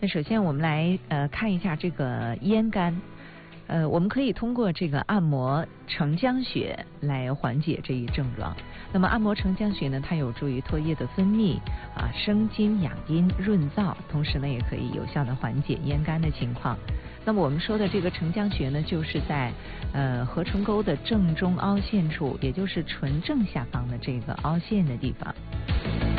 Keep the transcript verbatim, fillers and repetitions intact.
那首先我们来呃看一下这个咽干。呃，我们可以通过这个按摩承浆穴来缓解这一症状。那么按摩承浆穴呢，它有助于唾液的分泌啊，生津养阴、润燥，同时呢也可以有效的缓解咽干的情况。那么我们说的这个承浆穴呢，就是在呃合唇沟的正中凹陷处，也就是唇正下方的这个凹陷的地方。